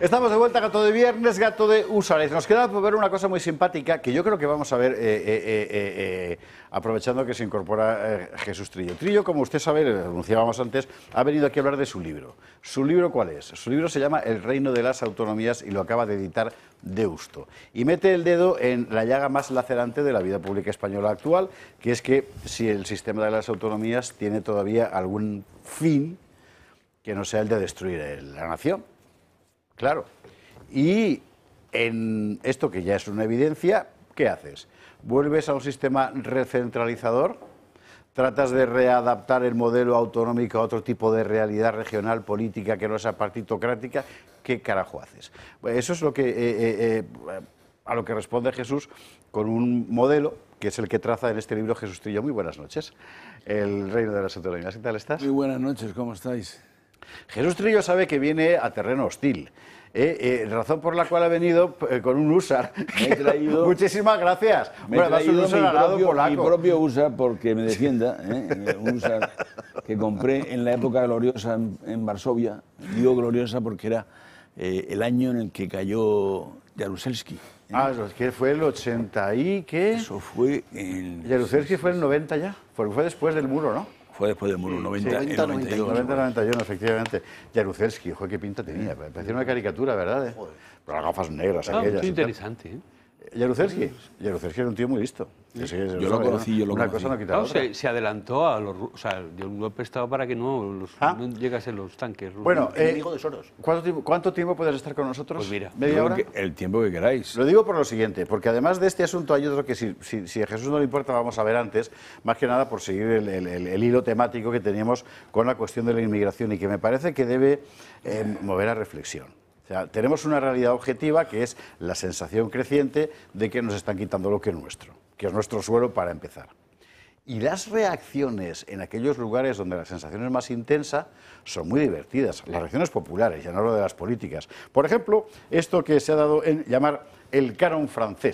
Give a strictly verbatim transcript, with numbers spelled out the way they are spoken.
Estamos de vuelta, Gato de Viernes, Gato de Húsares. Nos queda por ver una cosa muy simpática que yo creo que vamos a ver, eh, eh, eh, eh, aprovechando que se incorpora eh, Jesús Trillo. Trillo, como usted sabe, lo anunciábamos antes, ha venido aquí a hablar de su libro. ¿Su libro cuál es? Su libro se llama El reino de las autonomías y lo acaba de editar Deusto. Y mete el dedo en la llaga más lacerante de la vida pública española actual, que es que si el sistema de las autonomías tiene todavía algún fin que no sea el de destruir la nación. Claro. Y en esto que ya es una evidencia, ¿qué haces? ¿Vuelves a un sistema recentralizador? ¿Tratas de readaptar el modelo autonómico a otro tipo de realidad regional política que no sea partitocrática? ¿Qué carajo haces? Eso es lo que, eh, eh, eh, a lo que responde Jesús con un modelo que es el que traza en este libro Jesús Trillo. Muy buenas noches. El reino de las autonomías. ¿Qué tal estás? Muy buenas noches, ¿cómo estáis? Jesús Trillo sabe que viene a terreno hostil, eh, eh, razón por la cual ha venido eh, con un húsar. Me he traído, Muchísimas gracias. Me bueno, he traído un mi, propio, mi polaco. propio húsar porque me defienda, ¿eh? Un húsar que compré en la época gloriosa en, en Varsovia. Digo gloriosa porque era eh, el año en el que cayó Jaruzelski. ¿eh? Ah, que fue el ochenta y ¿qué? Eso fue en... Jaruzelski fue el noventa ya, porque fue después del muro, ¿no? Fue después del muro, noventa, sí, noventa, noventa y uno. noventa, noventa y uno, efectivamente. Jaruzelski, joder, qué pinta tenía. Parecía una caricatura, ¿verdad? ¿Eh? Pero las gafas negras Ah, aquellas. muy interesante, ¿eh? Jaruzelski. Jaruzelski era un tío muy listo. Sí, sí, yo lo conocí, yo lo una conocí. cosa no quita Claro, otra. se, se adelantó a los... O sea, dio un golpe de estado para que no, los, ¿Ah? no llegasen los tanques rusos. Bueno, eh, enemigo de Soros. ¿cuánto tiempo, ¿cuánto tiempo puedes estar con nosotros? Pues mira, ¿media hora? El tiempo que queráis. Lo digo por lo siguiente, porque además de este asunto hay otro que si, si, si a Jesús no le importa vamos a ver antes, más que nada por seguir el, el, el, el hilo temático que teníamos con la cuestión de la inmigración y que me parece que debe eh, mover a reflexión. O sea, tenemos una realidad objetiva que es la sensación creciente de que nos están quitando lo que es nuestro, que es nuestro suelo para empezar. Y las reacciones en aquellos lugares donde la sensación es más intensa son muy divertidas. Las reacciones populares, ya no hablo de las políticas. Por ejemplo, esto que se ha dado en llamar el canon francés.